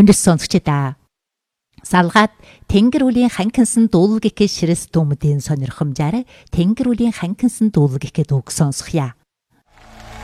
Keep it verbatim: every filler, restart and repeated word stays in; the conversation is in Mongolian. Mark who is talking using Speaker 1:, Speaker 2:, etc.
Speaker 1: Хүндэс сонсогчдаа. Салгаад Тэнгэр үлийн ханкинсан дуулал гэхэд ширэс дүмдийн сонирхомжаар Тэнгэр үлийн ханкинсан дуулал гэхэд үг сонсохъя.